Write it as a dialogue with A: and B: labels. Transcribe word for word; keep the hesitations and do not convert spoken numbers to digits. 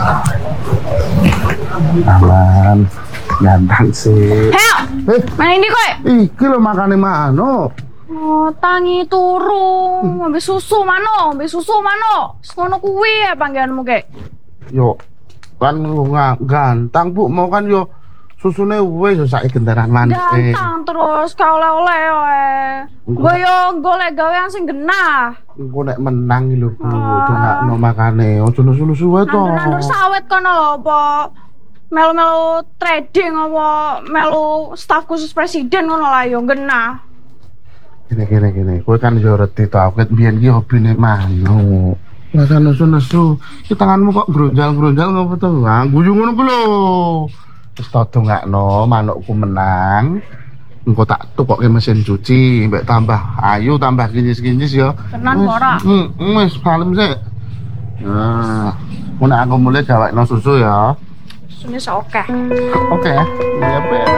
A: Aman, ganteng sih.
B: Heo,
A: Eh,
B: mana ini kowe?
A: iki lho makane mano.
B: Oh, tangi turu, ngombe susu mano, ngombe susu mano. Ngono kuwi ya panggilanmu kek.
A: Yo, kan lu nggak ganteng bu, mau kan yo susune wes yo saiki gendaran manis.
B: Ganteng terus ka oleh-oleh wae. Gue yo golek gawean sing genah.
A: Engko nek menang iki lho bu,
B: Ah.
A: dongakno makane ojo nusu-nusu wae to.
B: Nandur-nandur sawit kono lho apa melu-melu trading apa melu staf khusus presiden ngono lah yo genah.
A: Gini gini gini, kowe kan yo reti to, aku biyen iki hobine manu. Masa nesu-nesu, ki tanganmu kok gronjal-gronjal ngopo to? Ah, guyu ngono ku lho. Wis to dongakno manukku menang. Engko tak tukokke mesin cuci, mbek tambah ayu, tambah kinyis-kinyis ya.
B: Tenan ora?
A: Hmm, wis kalem sik. Nah, mun aku mulai gawekno susu ya.
B: Susune sok akeh.
A: Oke, ya. Iya, Be.